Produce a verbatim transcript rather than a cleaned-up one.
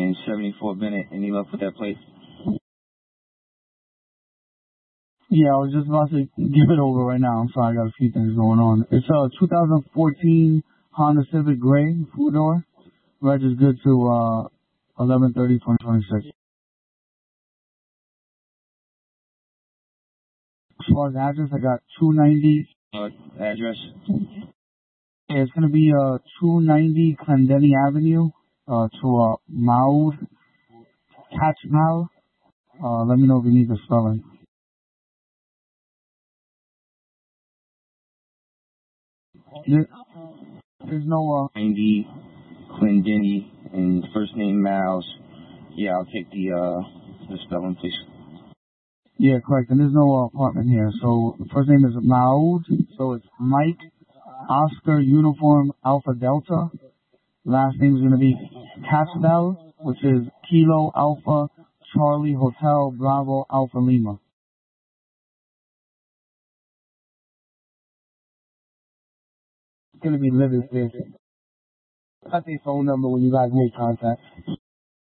and seventy-four Bennett. Any luck with that plate? Yeah, I was just about to give it over right now. I'm sorry, I got a few things going on. It's a two thousand fourteen Honda Civic Gray four-door. Reg is good to uh, eleven thirty twenty twenty-six. As far as address, I got two ninety. Uh, address? Yeah, it's going to be uh, two ninety Clendenny Avenue uh, to uh, Maud, Catchmal. Uh, let me know if you need the spelling. There, there's no... Uh, ninety Clendenny and first name Miles. Yeah, I'll take the, uh, the spelling, please. Yeah, correct. And there's no uh, apartment here. So the first name is Maud. So it's Mike, Oscar, Uniform, Alpha, Delta. Last name is going to be Casbell, which is Kilo, Alpha, Charlie, Hotel, Bravo, Alpha, Lima. It's going to be living station. Got their phone number when you guys make contact.